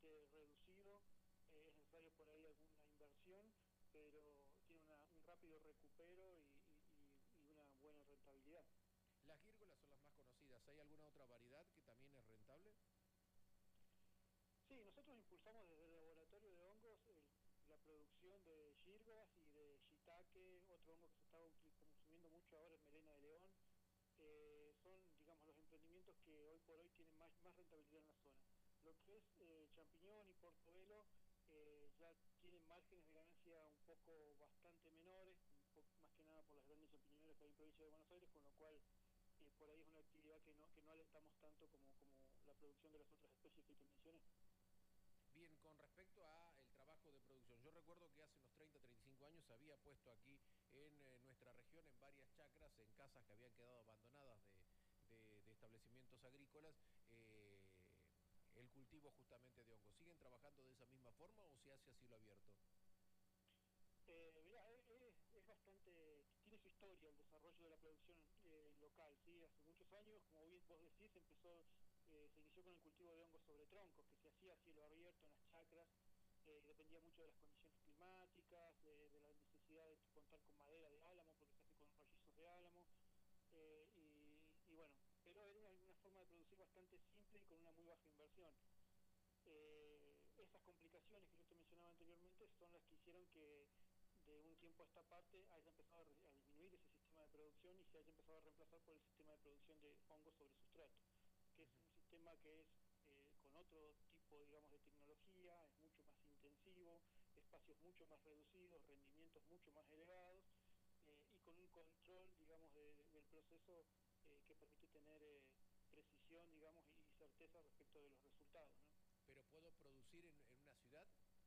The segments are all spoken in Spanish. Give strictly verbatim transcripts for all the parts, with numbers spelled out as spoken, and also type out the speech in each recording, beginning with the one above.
bastante reducido, eh, es necesario por ahí alguna inversión, pero tiene una, un rápido recupero y, y, y una buena rentabilidad. Las gírgolas son las más conocidas. ¿Hay alguna otra variedad que también es rentable? Sí, nosotros impulsamos desde el laboratorio de hongos el, la producción de gírgolas y de shiitake, otro hongo que se está consumiendo mucho ahora es melena de león. Eh, son, digamos, los emprendimientos que hoy por hoy tienen más, más rentabilidad en la zona. Lo que es eh, champiñón y portobelo eh, ya tienen márgenes de ganancia un poco bastante menores, un poco, más que nada por las grandes champiñoneras que hay en provincia de Buenos Aires, con lo cual eh, por ahí es una actividad que no, que no alentamos tanto como, como la producción de las otras especies que te mencioné. Bien, con respecto a el trabajo de producción, yo recuerdo que hace unos treinta, treinta y cinco años se había puesto aquí en eh, nuestra región, en varias chacras, en casas que habían quedado abandonadas de, de, de establecimientos agrícolas, eh, el cultivo justamente de hongos. ¿Siguen trabajando de esa misma forma o se hace a cielo abierto? Eh, mirá, es, es, bastante, tiene su historia el desarrollo de la producción eh, local, ¿sí? Hace muchos años, como bien vos decís, empezó, eh, se inició con el cultivo de hongos sobre troncos, que se hacía a cielo abierto en las chacras, eh, dependía mucho de las condiciones climáticas, de, de la necesidad de contar con madera de álamo, porque se hace con rollizos de álamo, eh, y, y bueno, pero era una, una forma de producir bastante simple y con una muy baja inversión. Eh, esas complicaciones que yo te mencionaba anteriormente son las que hicieron que de un tiempo a esta parte haya empezado a, a disminuir ese sistema de producción y se haya empezado a reemplazar por el sistema de producción de hongos sobre sustrato, que es Ujú. un sistema que es eh, con otro tipo, digamos, de tecnología, es mucho más intensivo, espacios mucho más reducidos, rendimientos mucho más elevados eh, y con un control, digamos, de, de, del proceso eh, que permite tener eh, precisión, digamos, y, y certeza respecto de los resultados, ¿no? ¿Pero puedo producir en, en una ciudad?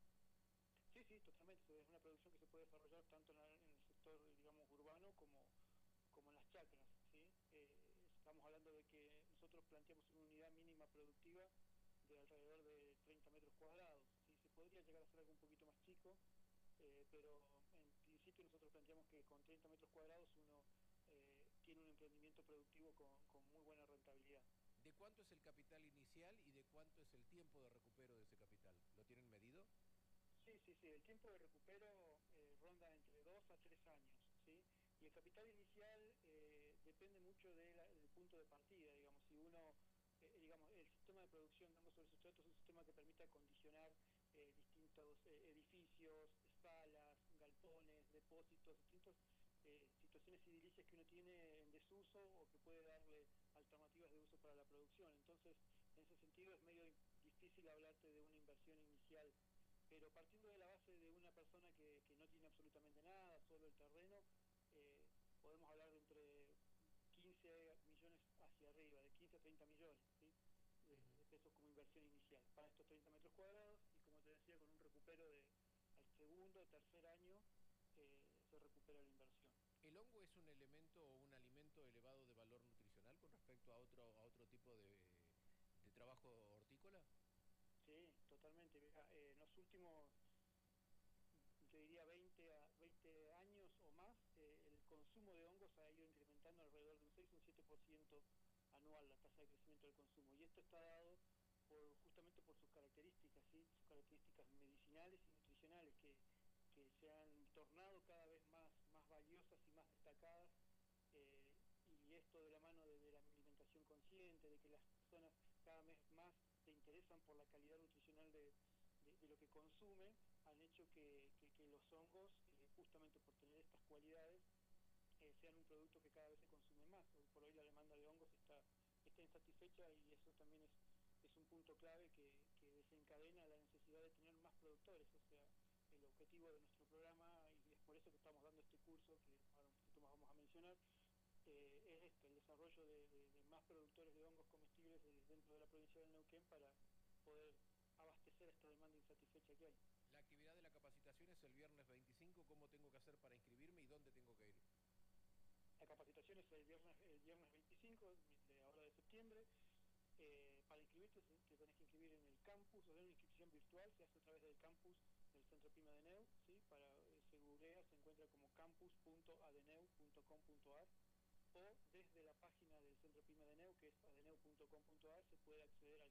Sí, sí, totalmente. Es una producción que se puede desarrollar tanto en, la, en el sector, digamos, urbano como, como en las chacras, ¿sí? Eh, estamos hablando de que nosotros planteamos una unidad mínima productiva de alrededor de treinta metros cuadrados, ¿sí? Se podría llegar a hacer algo un poquito más chico, eh, pero en principio nosotros planteamos que con treinta metros cuadrados uno eh, tiene un emprendimiento productivo con, con muy buena rentabilidad. ¿De cuánto es el capital inicial y de cuánto es el tiempo de recupero de ese capital? ¿Lo tienen medido? Sí, sí, sí, el tiempo de recupero eh, ronda entre dos a tres años, ¿sí? Y el capital inicial eh, depende mucho de la, del punto de partida, digamos, si uno, eh, digamos, el sistema de producción de hongos sobre sustrato es un sistema que permite acondicionar eh, distintos eh, edificios, salas, galpones, depósitos, distintas eh, situaciones edilicias que uno tiene en desuso o que puede darle alternativas de uso para la producción. Entonces, en ese sentido es medio difícil hablarte de una inversión inicial, pero partiendo de la base de una persona que, que no tiene absolutamente nada, solo el terreno, eh, podemos hablar de entre quince millones hacia arriba, de quince a treinta millones, ¿sí? de, Ujú. de pesos como inversión inicial para estos treinta metros cuadrados y como te decía, con un recupero de al segundo o tercer año eh, se recupera la inversión. ¿El hongo es un elemento o un alimento elevado de valor nutricional con respecto a otro, a otro tipo de, de trabajo hortícola? Sí, totalmente. Eh, en los últimos te diría veinte, a, veinte años o más, eh, el consumo de hongos ha ido incrementando alrededor de un seis o un siete por ciento anual la tasa de crecimiento del consumo. Y esto está dado por, justamente por sus características, ¿sí? Sus características medicinales y nutricionales que, que se han tornado cada vez más, más valiosas y más destacadas. Eh, y esto de la mano de, de la alimentación consciente, de que las personas cada vez más se interesan por la calidad nutricional de, de, de lo que consumen, han hecho que, que, que los hongos, eh, justamente por tener estas cualidades, eh, sean un producto que cada vez se consume más. Hoy por hoy la demanda de hongos está, está insatisfecha y eso también es, es un punto clave que, que desencadena la necesidad de tener más productores. O sea, el objetivo de nuestro programa, y es por eso que estamos dando este curso, que ahora un poquito más vamos a mencionar, eh, es este, el desarrollo de, de, de más productores de hongos comestibles de, dentro de la provincia del Neuquén para poder abastecer esta demanda insatisfecha que hay. La actividad de la capacitación es el viernes veinticinco. ¿Cómo tengo que hacer para inscribirme y dónde tengo que ir? La capacitación es el viernes, el viernes veinticinco de ahora de septiembre. Eh, para inscribirte te tenés que inscribir en el campus, o sea, una inscripción virtual, se hace a través del campus del Centro Pyme Adeneu, ¿sí? Para eh, se googlea, se encuentra como campus punto adeneu punto com punto ar o desde la página del Centro Pyme Adeneu, que es adeneu punto com punto ar, se puede acceder